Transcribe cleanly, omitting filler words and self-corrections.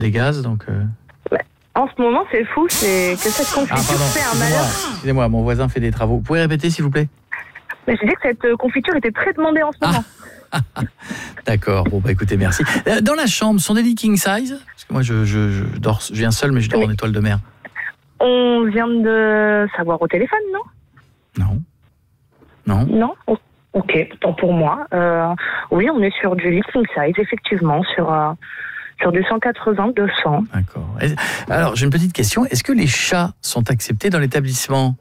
des gaz, donc... En ce moment, c'est fou, c'est que cette confiture fait un malheur. Excusez-moi, mon voisin fait des travaux. Vous pouvez répéter, s'il vous plaît? Mais je dis que cette confiture était très demandée en ce moment. D'accord, bon bah écoutez, merci. Dans la chambre, sont des lits king size? Parce que moi je viens seul, mais je dors en étoile de mer. On vient de savoir au téléphone, non? Non. Non? Ok, tant pour moi. Oui, on est sur du lit king size, effectivement, sur du 180, 200. D'accord. Alors, j'ai une petite question. Est-ce que les chats sont acceptés dans l'établissement?